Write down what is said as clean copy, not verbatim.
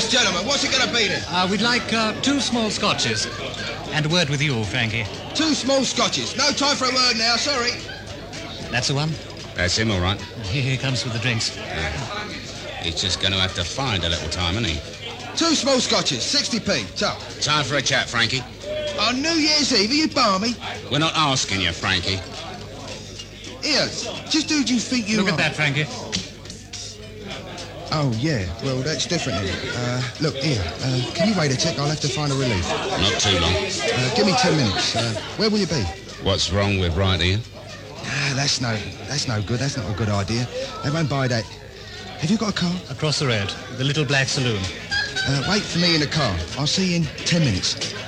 Yes, gentlemen, what's it going to be then? We'd like 2 small scotches. And a word with you, Frankie. 2 small scotches. No time for a word now, sorry. That's the one? That's him, all right. Here he comes with the drinks. He's just going to have to find a little time, isn't he? 2 small scotches, 60p. So. Time for a chat, Frankie. On New Year's Eve, are you balmy? We're not asking you, Frankie. Here, just who do you think you Look are? at that, Frankie. Oh, yeah. Well, that's different, isn't it? Look, here. Can you wait a tick? I'll have to find a relief. Not too long. Give me 10 minutes. Where will you be? What's wrong with right here? That's no good. That's not a good idea. They won't buy that. Have you got a car? Across the road. The Little Black Saloon. Wait for me in the car. I'll see you in 10 minutes.